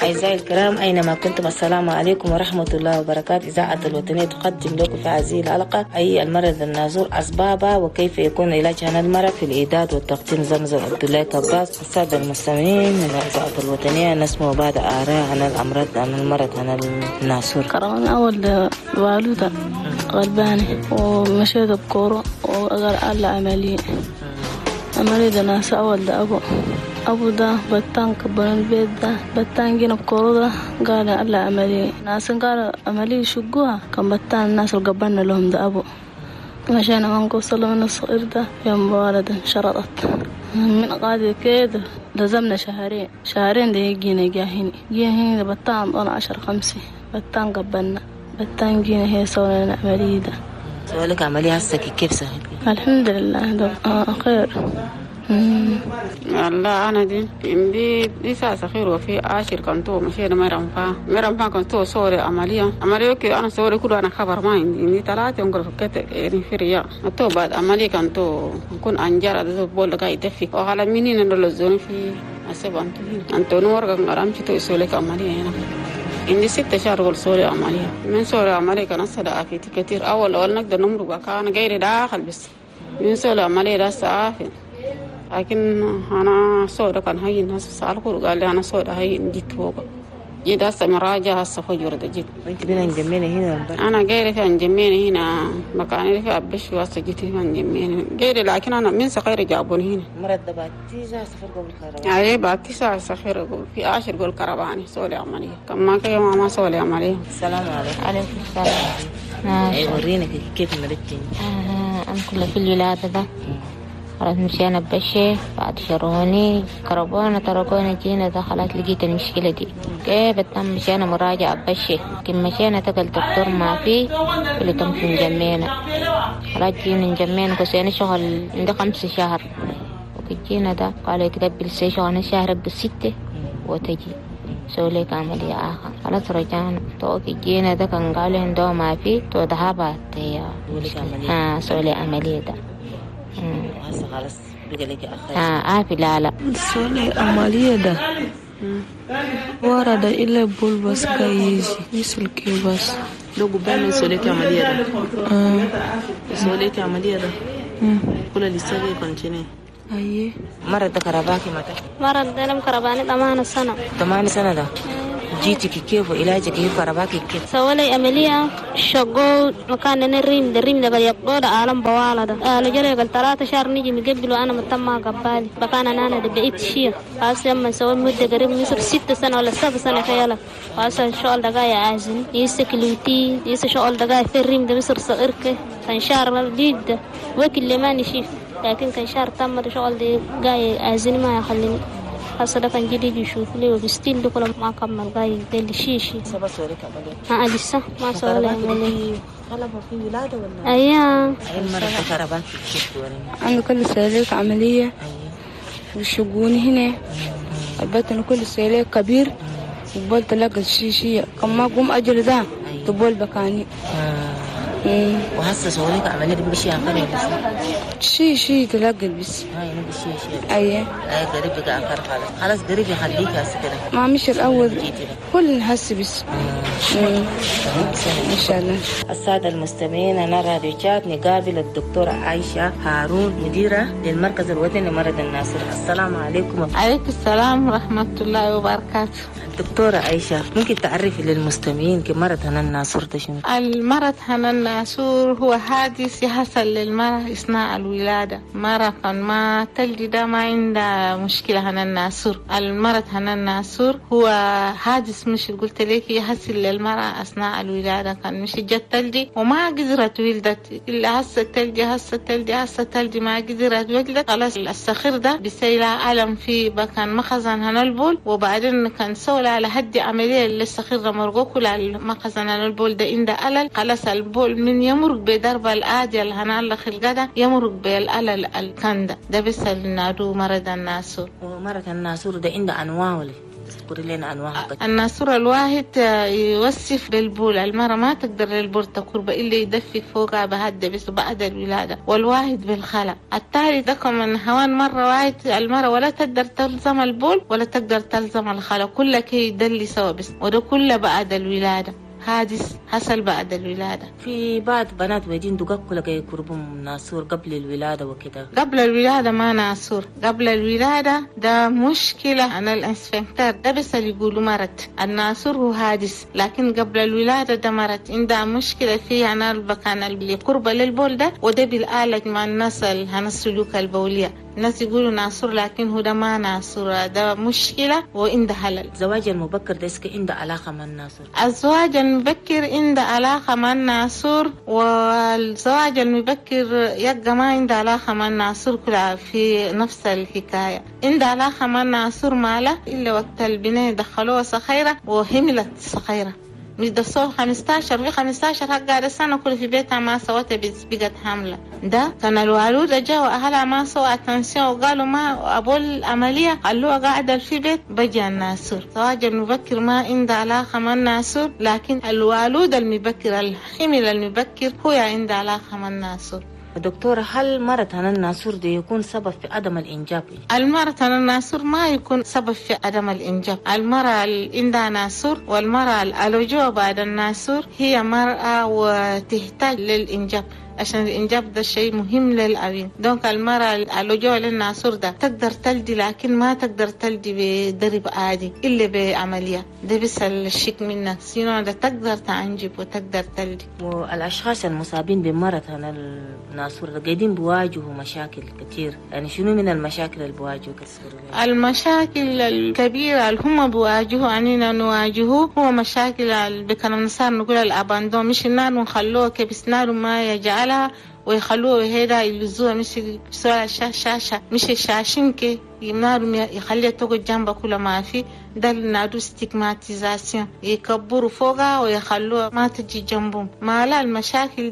أعزائي الكرام أينما كنتم، السلام عليكم ورحمة الله وبركاته. إذاعة الوطنية تقدم لكم في هذه الحلقة أي المرض النازور، أسبابها وكيف يكون علاج هذا المرض. في الإعداد والتقديم زمزم عبد الله كباس. السادة المستمعين من إذاعة الوطنية نسمع بعض آراء عن الأمراض عن المرض عن الناسور. كرمان أول والدة غلبانة ومشيت بكورة وأقر على عملية ناس. أول ده أبو ده بطان كبر البيت ده بطان جينا بكورة ده قال على عملية ناس، قال عملية شقوها كان بطان الناس القبرنا لهم ده أبو. مشينا ما نقصل من الصغير ده يوم والد شرطت من قاعدة كده لزمنا شهرين ده جينا جاهين ده بطان ضل 10-5 بطان قبلنا بطان جينا هي سوينا العملية ده. سؤالك عملية هسه كيف سهل؟ الحمد لله ده خير. والله أنا دي ساعة خير. وفي عاشر كنتو مشينا مرمفا كنتو صوري عملية كي أنا صوري كله أنا خبر ما عندي 3 يوم فكت يعني في رياض تو بعد عملية كنتو نكون أنجار ده بقول لك يدفي وعلى منين نلزون في أسبان أنتو نور كان رامشي تو يسولك عملية هنا عندي 6 شهور قول صوري عملية من صوري عملية كان صدا في كتير أول نقدر نمر بقى أنا غير داخل بس من صوري عملية ده سافر. لكن أنا صورة كان هاي الناس سألوا قال لي أنا صورة هاي جيت فوق جيت هسه مراجعة هسه فجر ده جيت. أنت بين جمينة هنا؟ أنا غيري في جمينة هنا مكاني في أبش وهسه جيت في جمينة غيري، لكن أنا من سخير جابوني هنا. مرد بعد 9 سفر قبل الكهرباء. أيه بعد 9 سخير قبل في 10 قبل كهرباني صورة عملية كم كي ماما صورة عملية. السلام عليكم. عليكم السلام. أي ورينا كيف مرضتي؟ أنا كل في الولادة ده خلاص مشينا بشي بعد شروني كربونا تركونا جينا ده خلاص لقيت المشكلة دي كيف تم مشينا مراجعة بشي كم مشينا تقل دكتور ما فيه اللي تم في نجمينا خلاص جينا نجمينا كسينا شغل عند 5 شهر وكجينا ده قال يتقبل سي شغلنا شهر ب6 وتجي سوليك عملية آخر خلاص رجعنا تو كجينا ده كان قالوا عنده ما فيه تو ذهبت هي سولي عملية ده هسه خلاص بقى لك أخي. في لا سولي عملية ده ورد إلا بول بس كايجي مثل كي بس لو قبل سوليك عملية ده سوليك عملية ده كل اللي سوي كنتيني. أيه مرض ده كرباكي متى؟ مرض ده لم كرباني 8 سنة. 8 سنة ده جيتي كيف وعلاجك كيف كرباكي كيف؟ سوالي عملية شغل مكان الريم ده قال يقول عالم بوالا ده لجري قال 3 شهر نيجي مقبل وأنا متما قبالي بكان أنا ده بعيد شيء خلاص لما سوي مدة قريب مصر 6 سنة ولا 7 سنة خيالك خلاص الشغل ده جاي عازم يسكلوتي شغل ده جاي في الريم ده مصر صغيرك كان شهر جديد وكل اللي ما نشيف لكن كان شهر تم الشغل ده جاي عازم ما يخليني هذا كان جديد يشوف لي وبستيل ده كله ما كمل جاي ده الشيشي سبب سوريك عملية لسه ما سوى لي عملية طلبوا في ولادة ولا أيوة أي مرة كهرباء كيف وريني أنا كل سوليك عملية وشقوني هنا البطن كل سوليك كبير وبول تلاقي الشيشية كم ما قوم أجل ذا تبول بكاني وهسه سواليك عملية بمشي آخر بس شي تلاقي بس هاي نبي شي أيه قريب بقى آخر خلاص قريب يخليك هسه كده ما مش الأول كل نحس بس إن شاء الله. السادة المستمعين أنا راديو شات نقابل الدكتورة عائشة هارون مديرة للمركز الوطني لمرض الناسور. السلام عليكم. عليكم السلام ورحمة الله وبركاته. دكتورة عائشة ممكن تعرفي للمستمعين كيف مرض هنا الناسور ده شنو؟ المرض هنا الناسور هو حادث يحصل للمرأة أثناء الولادة. مرة كان ما تلدي ده ما عنده مشكلة هنا الناسور. المرض هنا الناسور هو حادث مش قلت لك يحصل للمرأة أثناء الولادة كان مش جت تلدي وما قدرت ولدت إلا هسه تلدي ما قدرت ولدت خلاص الصخير ده بيسيلها ألم في بكان مخزن هنا البول وبعدين كان سوى على هدي عملية للصخير مرقو كل المخزن البول ده عنده ألل خلاص البول من يمرق بضرب الآدي هنا الله خلقه يمرق بالألل الكنده ده بس النادو مرض الناسور. ومرض الناسور ده عنده أنواع ولا؟ اذكري لنا أنواعها. الناسور الواحد يوصف للبول، المرأة ما تقدر للبول تقرب إلا يدفي فوقها بهدى بس بعد الولادة، والواحد بالخلع. التالي ده كمان هوان مرة واحد المرأة ولا تقدر تلزم البول ولا تقدر تلزم الخلع، كلها كي يدلي سوا بس، وده كله بعد الولادة. حادث حصل بعد الولادة. في بعض بنات ويدين دقاق كلها يقربهم ناسور قبل الولادة وكده. قبل الولادة ما ناسور، قبل الولادة ده مشكلة. أنا الإنسفنكتر ده بس اللي يقولوا مرض، الناسور هو حادث، لكن قبل الولادة ده مرض عندها مشكلة فيه. أنا المكان اللي قرب للبول ده وده بالآلة مع الناس هنا السلوك البولية، الناس يقولوا ناسور لكن هو ده ما ناسور، ده مشكلة وعنده حلل. الزواج المبكر ده اسكي عنده علاقة مع الناسور؟ الزواج المبكر عنده علاقة مع الناسور، والزواج المبكر يبقى ما عنده علاقة مع الناسور، كلها في نفس الحكاية. عنده علاقة مع الناسور ماله إلا وقت البناء دخلوها صخيرة وهملت صخيرة، مش ده صور 15 في 15 قاعدة السنة كل في بيتها ما سوتها بقت حاملة. ده كان الوالود جاء وأهلها ما سوى التنسيق وقالوا ما أبو العملية، قالوا قاعدة في بيت بجي الناسور. الزواج المبكر ما عنده علاقة مع الناسور، لكن الوالود المبكر الحمل المبكر هو عنده علاقة مع الناسور. دكتورة، هل مرض هنا الناسور ده يكون سبب في عدم الإنجاب؟ المرض هنا الناسور ما يكون سبب في عدم الإنجاب. المرأة اللي عندها ناسور والمرأة الألوجوة بعد الناسور هي مرأة وتحتاج للإنجاب، عشان الإنجاب ده شيء مهم للأبين. دونك المرأة اللجوء للناسور ده تقدر تلدي، لكن ما تقدر تلدي بدرب عادي إلا بعملية، ده بس الشك منك، سينو ده تقدر تنجب وتقدر تلدي. والأشخاص المصابين بمرض هنا الناسور ده قاعدين بيواجهوا مشاكل كتير، يعني شنو من المشاكل اللي بيواجهوا كثير؟ المشاكل الكبيرة اللي هم بيواجهوا عنينا نواجهه هو مشاكل بكنا نصار نقول الأباندون، مش النار ونخلوه كبس نار ما يجعل ويخلوه هيدا يلزوها، مش يسوى الشاشة مش الشاشين كي ينارم يخليها تقعد جنبها كل ما في، ده نادو ستيغماتيزاسيون، يكبروا فوقها ويخلوها ما تجي جنبهم. ما لا المشاكل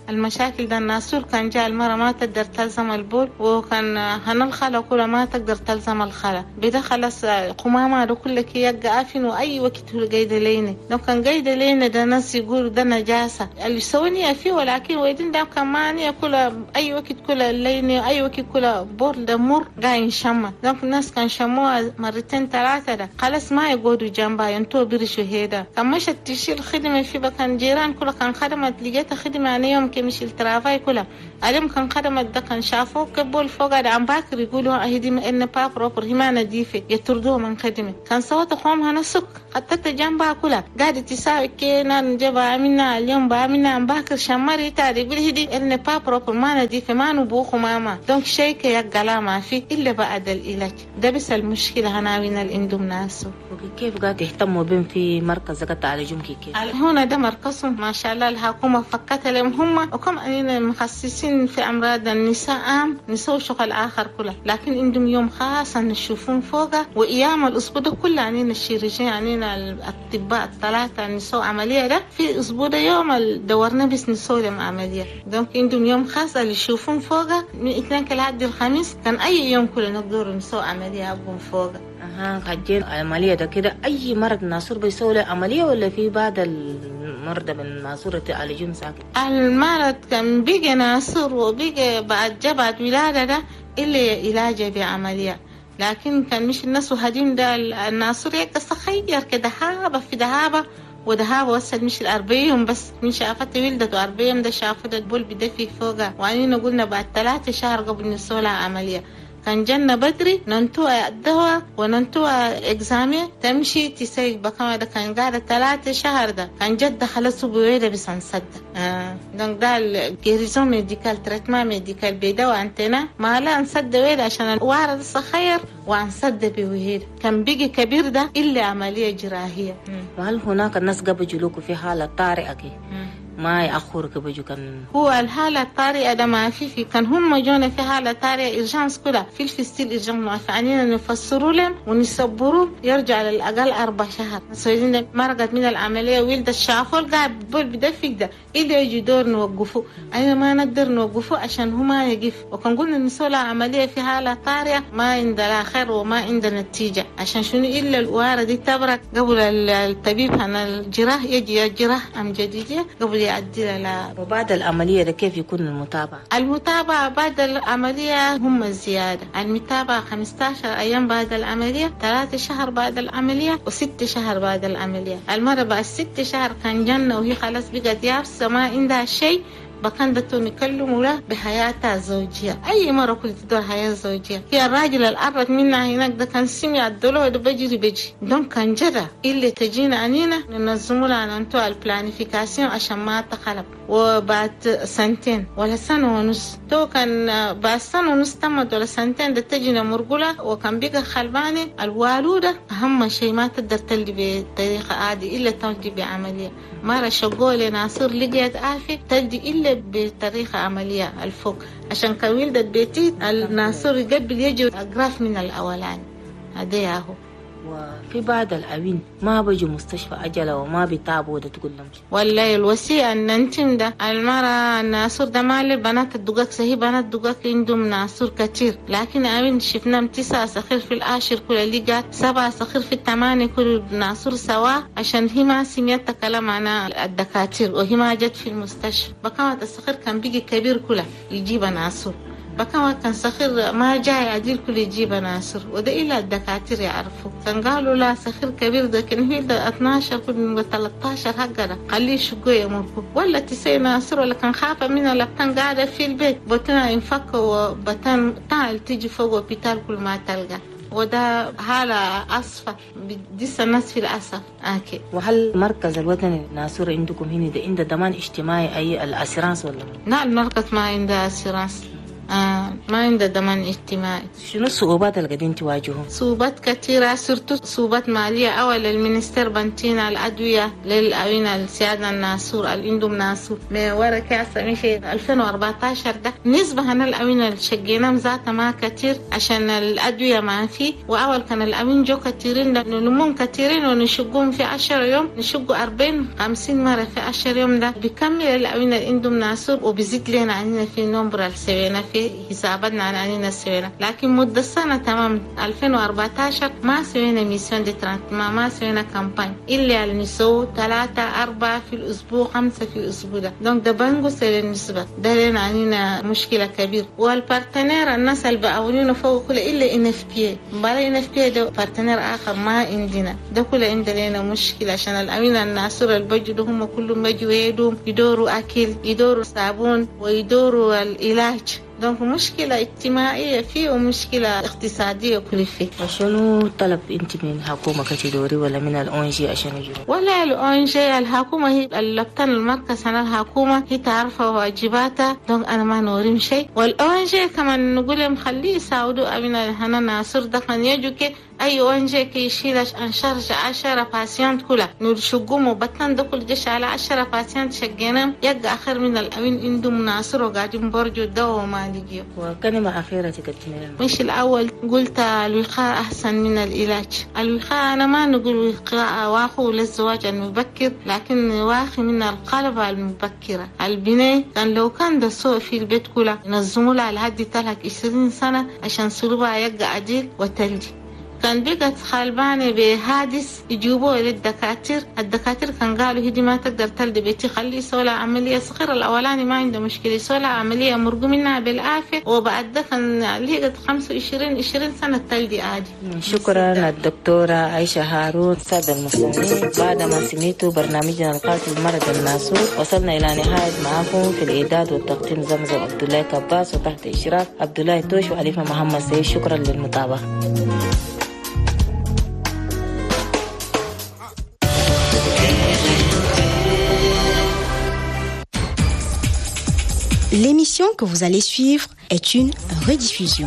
ده الناسور كان جاء المرأة ما تقدر تلزم البول، وكان هنا الخلا كلها ما تقدر تلزم الخلا، بدا خلاص قمامة ده كله كي يقع أفن وأي وقت هو قايدة ليني. لو كان قايدة ليني ده ناس يقول ده نجاسة اللي يسووني فيه، ولكن ويدين ده كان ماني كل أي وقت كل ليني أي وقت كل بول ده مر قاين شمة. دونك الناس كان شموها مرتين ثلاثة ده خلاص ما يقعدوا جنبها ينتو برشوا هيدا. كان مشت تشيل خدمة فيه كان جيران كلها كان خدمة لقيتها خدمة أنا يوم مش الترافاي كلها عليهم كان خدمت ده كان شافوه كبول فوق ده عم باكر يقولوا هدي إن باب روبر هي ما نظيفة يطردوه من خدمة. كان صوت قومها نسك حتى جنبها كلها قاعدة تساوي كينا نجيبها منا اليوم بعملنا عم باكر شمري تاري يقول هدي إن باب روبر ما نظيفة ما نبوخ ماما. دونك شيء يقلا ما في إلا بعد العلاج ده بس المشكلة هنا وين الإندوم ناسو. كيف قاعد تهتموا بهم في مركز قطع تعالجهم كيف؟ هنا ده مركزهم ما شاء الله الحكومة فكت لهم هم وكم أننا مخصصين في أمراض النساء نسوي شغل آخر كله، لكن عندهم يوم خاص نشوفون فوقه وأيام الأسبوع ده كله عنينا الشيرجين عنينا الأطباء الثلاثة نسوي عملية ده في أسبوع ده يوم دورنا بس نسوي لهم عملية. دونك عندهم يوم خاص اللي يشوفون فوقه من اثنين لحد الخميس كان أي يوم كله نقدر نسوي عملية أبوهم فوقه. حجين عملية ده كده أي مرض ناسور بيسوي له عملية ولا في بعد المرضى من ناسور تعالجون ساكت؟ المرض كان بيجي ناسور وبيجي بعد ولادة ده اللي علاجه بعملية، لكن كان مش الناس وهدين ده الناسور يبقى صغير كده هابة في دهابة ودهابة وصل مش 40 بس من شافت ولدته 40 ده شافت البول بدفي فوقها، وعنينا قلنا بعد 3 شهر قبل نسوي لها عملية. كان جنة بدري ننتوى الدواء وننتوى إكزامي تمشي تسيق بكما ده كان قاعدة 3 شهر ده كان جد خلصوا بويدة بس انصد دونك ده الجيريزون ميديكال تريتمان ميديكال بيدوا انتنا ما لا انصد ويدة عشان الوارد الصخير وانصد بويدة كان بيجي كبير ده إلا عملية جراحية. وهل هناك الناس قبل جلوكوا في حالة طارئة كي ما يأخرك بيجوا كان هو الحالة الطارئة ده ما في كان هم جونا في حالة طارئة إرجانس كلها في الفستيل إرجان فعنينا نفسروا لهم ونصبروا يرجع للأقل 4 شهر. سويدين مرقت من العملية ولد الشافول قاعد بول بدفق ده إذا يجي دور نوقفه أنا ما نقدر نوقفه عشان هو ما يقف. وكان قلنا نسوي عملية في حالة طارئة ما عندنا خير وما عندنا نتيجة عشان شنو إلا الوارة دي تبرك قبل الطبيب أنا الجراح يجي الجراح أم جديدة قبل يعدي لها. وبعد العملية ده كيف يكون المتابعة؟ المتابعة بعد العملية هم الزيادة. المتابعة 15 أيام بعد العملية 3 شهر بعد العملية و6 شهر بعد العملية. المرة بعد 6 شهر كان جنة وهي خلاص بقت يابسة ما عندها شيء بكان دكتور نكلمه له بحياتها الزوجية. أي مرة كنت تدور حياة زوجية هي الراجل الأرض منها هناك ده كان سمع الدلوه ده بيجي دون كان جدا اللي تجينا عنينا ننظموا لها أنتوا البلانيفيكاسيون عشان ما تخلب. وبعد 2 سنين ولا 1.5 سنة تو كان بعد 1.5 سنة تمت ولا 2 سنين ده تجينا مرقلة وكان بقى خلباني الوالودة. أهم شيء ما تقدر تلدي بطريقة عادي إلا تلدي بعملية. مرة شغولة ناصر لقيت عافية تلدي إلا بطريقة عملية الفوق عشان كان ولدت بيتي الناصر يقبل يجي أقراف من الأولاني هذا ياهو. وفي بعض الأوين ما بيجوا مستشفى عجلة وما بيتعبوا ده تقول لهم والله الوسيء أن ننتم ده المرة الناصر ده مال البنات الدقاق صحيح بنات دقاق عندهم ناصر كتير لكن أوين شفناهم 9 صخير في 10 كل اللي قات 7 صخير في 8 كل ناصر سوا عشان هي ما سميت تكلم عن الدكاتير وهي ما جت في المستشفى. بقامت الصخير كان بيجي كبير كله يجيب ناصر بكما كان صخير ما جاي عديل كل يجيب ناصر وده إلا الدكاترة يعرفوا. كان قالوا لا صخير كبير ده كان هي ده 12 كل 13 هكذا خليه شقوا يمركوا ولا تسي ناصر ولا كان خافة منها لبتان قاعدة في البيت بطنا ينفك وبطان تعال تيجي فوق وبيتال كل ما تلقى وده حالة أصفى بديس الناس في الأسف. وهل المركز الوطني ناصر عندكم هنا ده عنده ضمان اجتماعي أي الأسيرانس ولا؟ لا المركز ما عنده أسيرانس ما عنده ضمان اجتماعي. شنو الصعوبات اللي قاعدين تواجههم؟ صعوبات كثيرة صرت صعوبات مالية. أول المينستر بنتينا الأدوية للأوين السيادة الناصور الإندوم ناصور من ورا كاسة مشي 2014 ده نسبة هنا الأوين الشقينا مزاتة ما كتير عشان الأدوية ما في. وأول كان الأوين جو كتيرين نلمون كتيرين ونشقهم في 10 يوم نشقوا 40-50 مرة في 10 يوم ده بيكمل الأوين الإندوم ناصور وبيزيد لنا عننا في نمبر السوينا في حساباتنا عننا سوينا. لكن مدة السنة تمام 2014 ما سوينا ميسيون دي ترانتما ما سوينا كامباني إلا نسوي 3-4 في الأسبوع 5 في الأسبوع ده دونك ده بنقص النسبة ده لنا عننا مشكلة كبيرة. والبارتنير الناس اللي بأولينا فوق كل إلا NFPA بلا NFPA ده بارتنير آخر ما عندنا ده كل عندنا مشكلة عشان الأمين الناصر البجد هم كلهم بيجوا يدوروا أكل يدوروا صابون ويدوروا العلاج دونك مشكلة اجتماعية فيه ومشكلة اقتصادية كل فيه. وشنو طلب انت من الحكومة كتدوري ولا من الأونجي عشان يجوا؟ ولا الأونجي الحكومة هي اللبتان المركز عن الحكومة هي تعرف واجباتها دونك أنا ما نوريم شيء. والأونجي كمان نقول لهم خليه يساعدوا أبينا هنا ناصر ده كان يجوا كي أي أونجي كي يشيل أنشارج 10 باسيانت كلها نرشقهم وبطن ده كل جيش على 10 باسيانت شقينام يقع آخر من الأمين عندهم ناصر وقاعدين برجوا الدواء وما لقيوا. وكلمة أخيرة تقدمي مش الأول قلت الوقاية أحسن من العلاج. الوقاية أنا ما نقول وقاية واخو للزواج المبكر لكن واخي من القلب المبكرة. البناء كان لو كان ده سوء في البيت كله ينظموا لها لحد 20 سنة عشان سلوبها يقع عديل وتلجي. كان بقت خالبانة بحادث يجيبوه للدكاتر. الدكاتر كان قالوا هدي ما تقدر تلدي بيتي خلي يسوي عملية صغيرة الأولاني ما عنده مشكلة يسوي عملية مرقو منها بالعافية وبعد ده كان لقت 25 سنة تلدي عادي. شكرا الدكتورة عائشة هارون. سادة المستمعين بعد ما سمعتوا برنامجنا القاتل المرض الناصور وصلنا إلى نهاية معكم في الإعداد والتقديم زمزم عبد الله كباس وتحت إشراف عبد الله توش وعليفة محمد سيد. شكرا للمتابعة. L'émission que vous allez suivre est une rediffusion.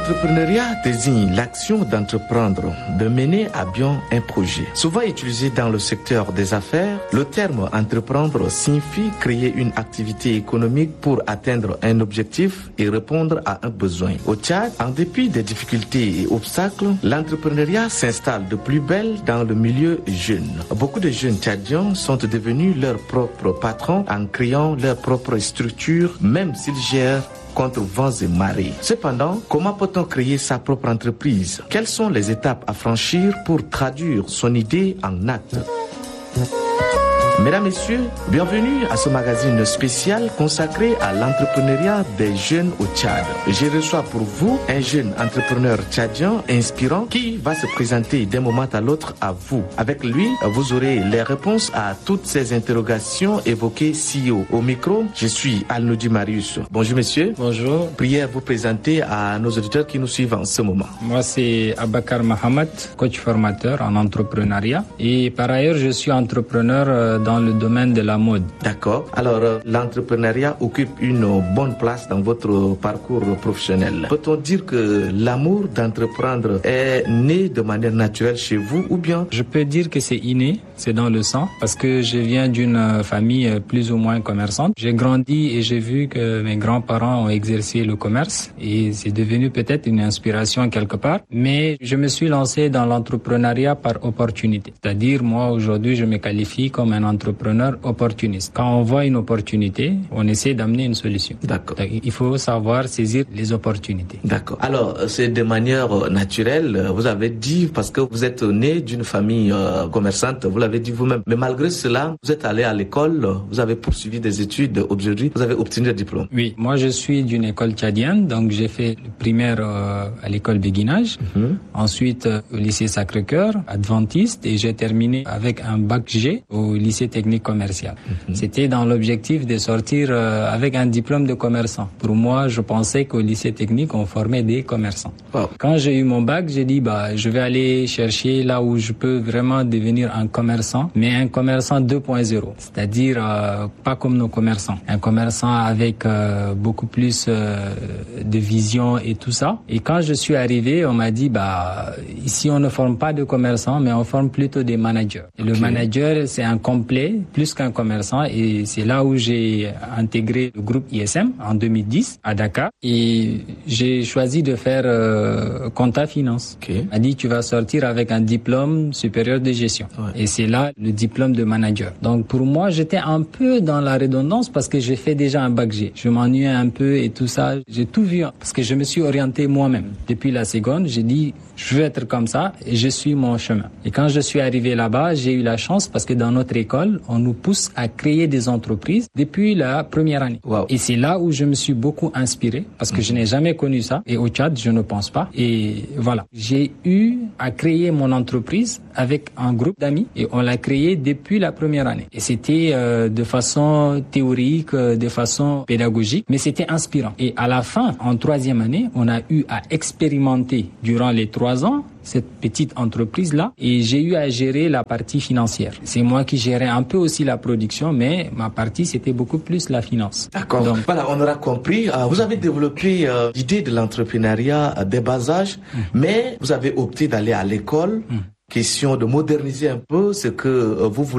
L'entrepreneuriat désigne l'action d'entreprendre, de mener à bien un projet. Souvent utilisé dans le secteur des affaires, le terme entreprendre signifie créer une activité économique pour atteindre un objectif et répondre à un besoin. Au Tchad, en dépit des difficultés et obstacles, l'entrepreneuriat s'installe de plus belle dans le milieu jeune. Beaucoup de jeunes Tchadiens sont devenus leurs propres patrons en créant leur propre structure, même s'ils gèrent contre vents et marées. Cependant, comment peut-on créer sa propre entreprise? Quelles sont les étapes à franchir pour traduire son idée en actes? Mesdames, Messieurs, bienvenue à ce magazine spécial consacré à l'entrepreneuriat des jeunes au Tchad. Je reçois pour vous un jeune entrepreneur tchadien inspirant qui va se présenter d'un moment à l'autre à vous. Avec lui, vous aurez les réponses à toutes ces interrogations évoquées ci haut. Au micro, je suis Alnoudi Marius. Bonjour monsieur. Bonjour. Priez à vous présenter à nos auditeurs qui nous suivent en ce moment. Moi c'est Abakar Mohamed, coach formateur en entrepreneuriat et par ailleurs je suis entrepreneur dans le domaine de la mode. D'accord. Alors, l'entrepreneuriat occupe une bonne place dans votre parcours professionnel. Peut-on dire que l'amour d'entreprendre est né de manière naturelle chez vous ou bien? Je peux dire que c'est inné, c'est dans le sang, parce que je viens d'une famille plus ou moins commerçante. J'ai grandi et j'ai vu que mes grands-parents ont exercé le commerce et c'est devenu peut-être une inspiration quelque part. Mais je me suis lancé dans l'entrepreneuriat par opportunité. C'est-à-dire, moi, aujourd'hui, je me qualifie comme un entrepreneur opportuniste. Quand on voit une opportunité, on essaie d'amener une solution. D'accord. Donc, il faut savoir saisir les opportunités. D'accord. Alors, c'est de manière naturelle, vous avez dit, parce que vous êtes né d'une famille commerçante, vous l'avez dit vous-même. Mais malgré cela, vous êtes allé à l'école, vous avez poursuivi des études. Aujourd'hui, vous avez obtenu le diplôme. Oui. Moi, je suis d'une école tchadienne, donc j'ai fait le primaire à l'école Béguinage, ensuite au lycée Sacré-Cœur, adventiste, et j'ai terminé avec un bac G au lycée technique commercial. C'était dans l'objectif de sortir avec un diplôme de commerçant. Pour moi, je pensais qu'au lycée technique, on formait des commerçants. Wow. Quand j'ai eu mon bac, j'ai dit, je vais aller chercher là où je peux vraiment devenir un commerçant, mais un commerçant 2.0. C'est-à-dire, pas comme nos commerçants. Un commerçant avec beaucoup plus de vision et tout ça. Et quand je suis arrivé, on m'a dit, ici, on ne forme pas de commerçants, mais on forme plutôt des managers. Et le manager, c'est un complet, plus qu'un commerçant, et c'est là où j'ai intégré le groupe ISM en 2010 à Dakar et j'ai choisi de faire compta finance. On m'a dit tu vas sortir avec un diplôme supérieur de gestion et c'est là le diplôme de manager. Donc pour moi j'étais un peu dans la redondance parce que j'ai fait déjà un bac G. Je m'ennuyais un peu et tout ça, j'ai tout vu parce que je me suis orienté moi-même. Depuis la seconde, j'ai dit je veux être comme ça et je suis mon chemin. Et quand je suis arrivé là-bas, j'ai eu la chance parce que dans notre école, on nous pousse à créer des entreprises depuis la première année. Wow. Et c'est là où je me suis beaucoup inspiré parce que je n'ai jamais connu ça. Et au Tchad, je ne pense pas. Et voilà, j'ai eu à créer mon entreprise avec un groupe d'amis et on l'a créé depuis la première année. Et c'était de façon théorique, de façon pédagogique, mais c'était inspirant. Et à la fin, en troisième année, on a eu à expérimenter durant les 3 ans cette petite entreprise-là et j'ai eu à gérer la partie financière. C'est moi qui gérais un peu aussi la production, mais ma partie, c'était beaucoup plus la finance. D'accord. Donc, voilà, on aura compris. Vous avez développé l'idée de l'entrepreneuriat dès bas âge, mais vous avez opté d'aller à l'école. Question de moderniser un peu ce que vous voulez